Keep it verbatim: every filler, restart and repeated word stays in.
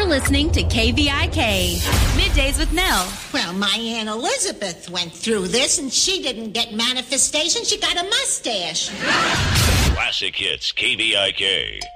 You're listening to K V I K, Middays with Mel. Well, my Aunt Elizabeth went through this, and she didn't get manifestation. She got a mustache. Classic Hits, K V I K.